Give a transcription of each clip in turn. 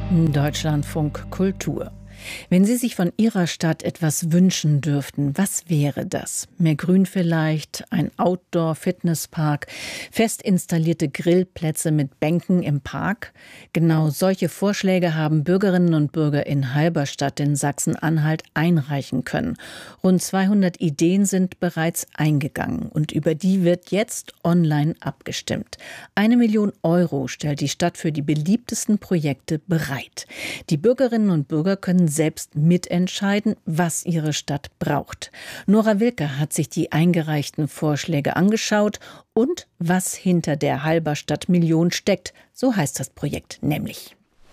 Deutschlandfunk Kultur. Wenn Sie sich von Ihrer Stadt etwas wünschen dürften, was wäre das? Mehr Grün vielleicht, ein Outdoor-Fitnesspark, fest installierte Grillplätze mit Bänken im Park? Genau solche Vorschläge haben Bürgerinnen und Bürger in Halberstadt in Sachsen-Anhalt einreichen können. Rund 200 Ideen sind bereits eingegangen und über die wird jetzt online abgestimmt. 1 Million Euro stellt die Stadt für die beliebtesten Projekte bereit. Die Bürgerinnen und Bürger können selbst mitentscheiden, was ihre Stadt braucht. Nora Wilke hat sich die eingereichten Vorschläge angeschaut und was hinter der Halberstadt-Million steckt. So heißt das Projekt nämlich.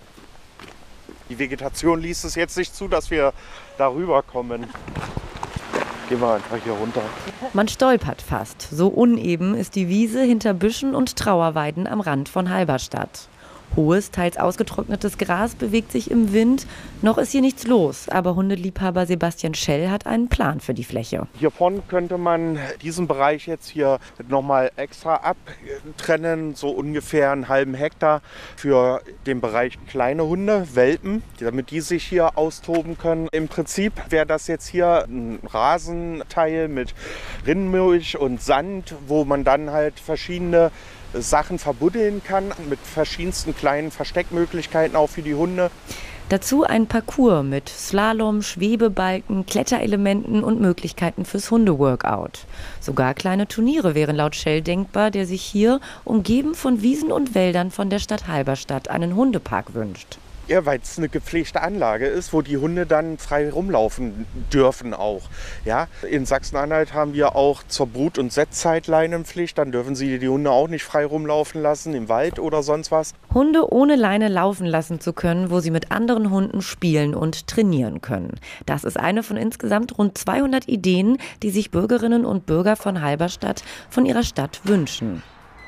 Die Vegetation ließ es jetzt nicht zu, dass wir darüber kommen. Gehen wir einfach hier runter. Man stolpert fast. So uneben ist die Wiese hinter Büschen und Trauerweiden am Rand von Halberstadt. Hohes, teils ausgetrocknetes Gras bewegt sich im Wind. Noch ist hier nichts los, aber Hundeliebhaber Sebastian Schell hat einen Plan für die Fläche. Hier vorne könnte man diesen Bereich jetzt hier nochmal extra abtrennen, so ungefähr einen halben Hektar für den Bereich kleine Hunde, Welpen, damit die sich hier austoben können. Im Prinzip wäre das jetzt hier ein Rasenteil mit Rindmulch und Sand, wo man dann halt verschiedene Sachen verbuddeln kann, mit verschiedensten kleinen Versteckmöglichkeiten auch für die Hunde. Dazu ein Parcours mit Slalom, Schwebebalken, Kletterelementen und Möglichkeiten fürs Hundeworkout. Sogar kleine Turniere wären laut Schell denkbar, der sich hier, umgeben von Wiesen und Wäldern, von der Stadt Halberstadt einen Hundepark wünscht. Ja, weil es eine gepflegte Anlage ist, wo die Hunde dann frei rumlaufen dürfen auch. Ja, in Sachsen-Anhalt haben wir auch zur Brut- und Setzzeit Leinenpflicht. Dann dürfen sie die Hunde auch nicht frei rumlaufen lassen, im Wald oder sonst was. Hunde ohne Leine laufen lassen zu können, wo sie mit anderen Hunden spielen und trainieren können. Das ist eine von insgesamt rund 200 Ideen, die sich Bürgerinnen und Bürger von Halberstadt von ihrer Stadt wünschen.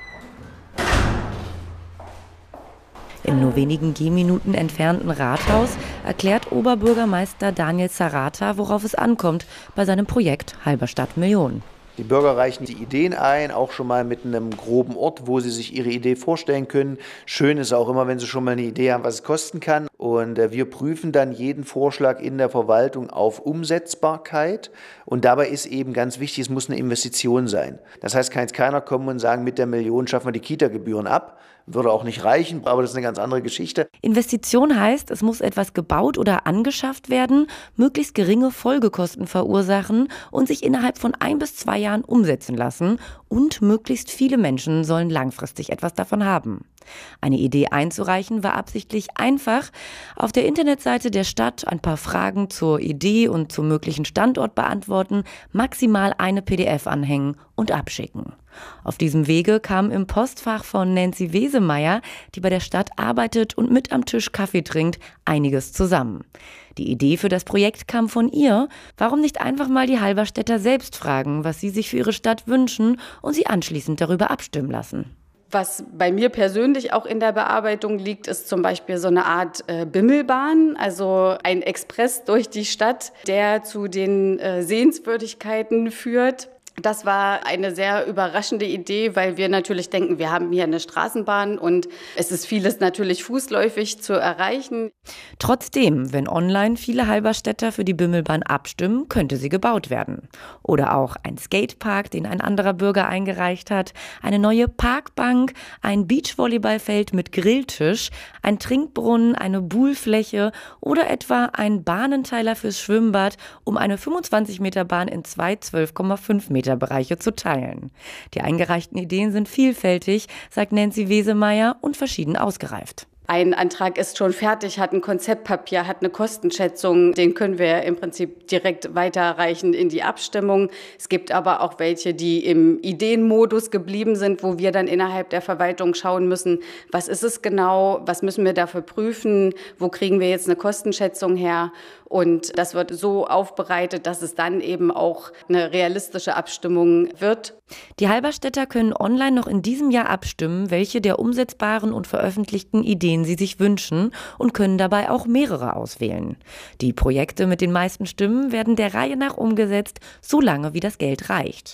Im nur wenigen Gehminuten entfernten Rathaus erklärt Oberbürgermeister Daniel Zarata, worauf es ankommt bei seinem Projekt Halberstadt-Million. Die Bürger reichen die Ideen ein, auch schon mal mit einem groben Ort, wo sie sich ihre Idee vorstellen können. Schön ist auch immer, wenn sie schon mal eine Idee haben, was es kosten kann. Und wir prüfen dann jeden Vorschlag in der Verwaltung auf Umsetzbarkeit. Und dabei ist eben ganz wichtig, es muss eine Investition sein. Das heißt, kann jetzt keiner kommen und sagen, mit der Million schaffen wir die Kita-Gebühren ab. Würde auch nicht reichen, aber das ist eine ganz andere Geschichte. Investition heißt, es muss etwas gebaut oder angeschafft werden, möglichst geringe Folgekosten verursachen und sich innerhalb von 1 bis 2 Jahren umsetzen lassen. Und möglichst viele Menschen sollen langfristig etwas davon haben. Eine Idee einzureichen war absichtlich einfach. Auf der Internetseite der Stadt ein paar Fragen zur Idee und zum möglichen Standort beantworten, maximal eine PDF anhängen und abschicken. Auf diesem Wege kam im Postfach von Nancy Wesemeyer, die bei der Stadt arbeitet und mit am Tisch Kaffee trinkt, einiges zusammen. Die Idee für das Projekt kam von ihr. Warum nicht einfach mal die Halberstädter selbst fragen, was sie sich für ihre Stadt wünschen und sie anschließend darüber abstimmen lassen? Was bei mir persönlich auch in der Bearbeitung liegt, ist zum Beispiel so eine Art Bimmelbahn, also ein Express durch die Stadt, der zu den Sehenswürdigkeiten führt. Das war eine sehr überraschende Idee, weil wir natürlich denken, wir haben hier eine Straßenbahn und es ist vieles natürlich fußläufig zu erreichen. Trotzdem, wenn online viele Halberstädter für die Bimmelbahn abstimmen, könnte sie gebaut werden. Oder auch ein Skatepark, den ein anderer Bürger eingereicht hat, eine neue Parkbank, ein Beachvolleyballfeld mit Grilltisch, ein Trinkbrunnen, eine Buhlfläche oder etwa ein Bahnenteiler fürs Schwimmbad, um eine 25-Meter-Bahn in 2 12,5 Meter Bereiche zu teilen. Die eingereichten Ideen sind vielfältig, sagt Nancy Wesemeyer, und verschieden ausgereift. Ein Antrag ist schon fertig, hat ein Konzeptpapier, hat eine Kostenschätzung. Den können wir im Prinzip direkt weiterreichen in die Abstimmung. Es gibt aber auch welche, die im Ideenmodus geblieben sind, wo wir dann innerhalb der Verwaltung schauen müssen, was ist es genau, was müssen wir dafür prüfen, wo kriegen wir jetzt eine Kostenschätzung her. Und das wird so aufbereitet, dass es dann eben auch eine realistische Abstimmung wird. Die Halberstädter können online noch in diesem Jahr abstimmen, welche der umsetzbaren und veröffentlichten Ideen sie sich wünschen und können dabei auch mehrere auswählen. Die Projekte mit den meisten Stimmen werden der Reihe nach umgesetzt, solange wie das Geld reicht.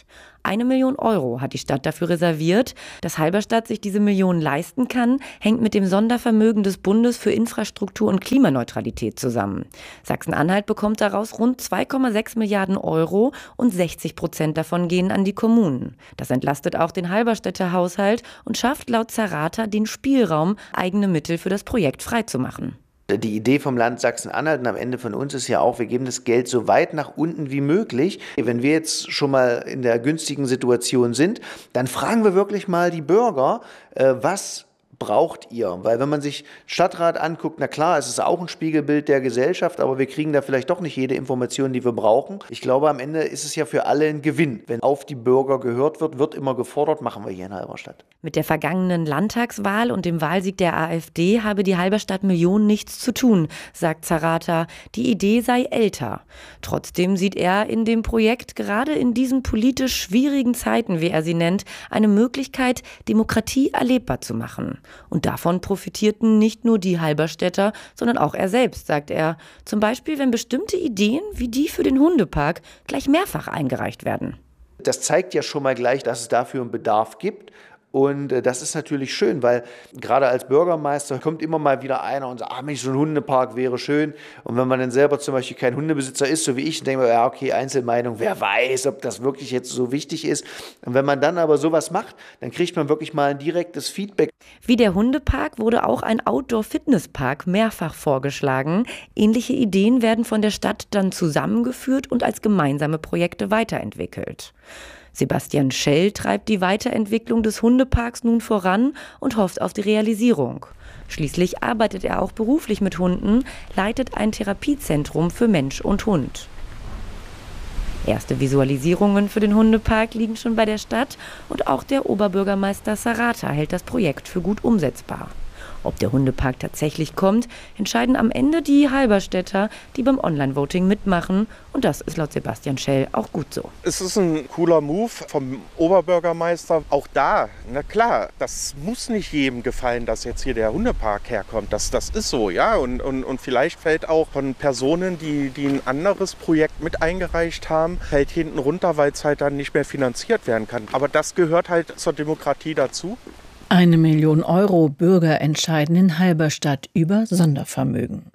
1 Million Euro hat die Stadt dafür reserviert. Dass Halberstadt sich diese Millionen leisten kann, hängt mit dem Sondervermögen des Bundes für Infrastruktur und Klimaneutralität zusammen. Sachsen-Anhalt bekommt daraus rund 2,6 Milliarden Euro und 60% davon gehen an die Kommunen. Das entlastet auch den Halberstädter Haushalt und schafft laut Zerrata den Spielraum, eigene Mittel für das Projekt freizumachen. Die Idee vom Land Sachsen-Anhalt und am Ende von uns ist ja auch, wir geben das Geld so weit nach unten wie möglich. Wenn wir jetzt schon mal in der günstigen Situation sind, dann fragen wir wirklich mal die Bürger, was braucht ihr? Weil wenn man sich Stadtrat anguckt, na klar, es ist auch ein Spiegelbild der Gesellschaft, aber wir kriegen da vielleicht doch nicht jede Information, die wir brauchen. Ich glaube, am Ende ist es ja für alle ein Gewinn. Wenn auf die Bürger gehört wird, wird immer gefordert, machen wir hier in Halberstadt. Mit der vergangenen Landtagswahl und dem Wahlsieg der AfD habe die Halberstadt Million nichts zu tun, sagt Zerrata. Die Idee sei älter. Trotzdem sieht er in dem Projekt gerade in diesen politisch schwierigen Zeiten, wie er sie nennt, eine Möglichkeit, Demokratie erlebbar zu machen. Und davon profitierten nicht nur die Halberstädter, sondern auch er selbst, sagt er. Zum Beispiel, wenn bestimmte Ideen wie die für den Hundepark gleich mehrfach eingereicht werden. Das zeigt ja schon mal gleich, dass es dafür einen Bedarf gibt. Und das ist natürlich schön, weil gerade als Bürgermeister kommt immer mal wieder einer und sagt, Mensch, so ein Hundepark wäre schön. Und wenn man dann selber zum Beispiel kein Hundebesitzer ist, so wie ich, denke man, ja okay, Einzelmeinung, wer weiß, ob das wirklich jetzt so wichtig ist. Und wenn man dann aber sowas macht, dann kriegt man wirklich mal ein direktes Feedback. Wie der Hundepark wurde auch ein Outdoor-Fitnesspark mehrfach vorgeschlagen. Ähnliche Ideen werden von der Stadt dann zusammengeführt und als gemeinsame Projekte weiterentwickelt. Sebastian Schell treibt die Weiterentwicklung des Hundeparks nun voran und hofft auf die Realisierung. Schließlich arbeitet er auch beruflich mit Hunden, leitet ein Therapiezentrum für Mensch und Hund. Erste Visualisierungen für den Hundepark liegen schon bei der Stadt und auch der Oberbürgermeister Zerrata hält das Projekt für gut umsetzbar. Ob der Hundepark tatsächlich kommt, entscheiden am Ende die Halberstädter, die beim Online-Voting mitmachen. Und das ist laut Sebastian Schell auch gut so. Es ist ein cooler Move vom Oberbürgermeister. Auch da, na klar, das muss nicht jedem gefallen, dass jetzt hier der Hundepark herkommt. Das ist so, ja. Und vielleicht fällt auch von Personen, die ein anderes Projekt mit eingereicht haben, fällt hinten runter, weil es halt dann nicht mehr finanziert werden kann. Aber das gehört halt zur Demokratie dazu. 1 Million Euro Bürger entscheiden in Halberstadt über Sondervermögen.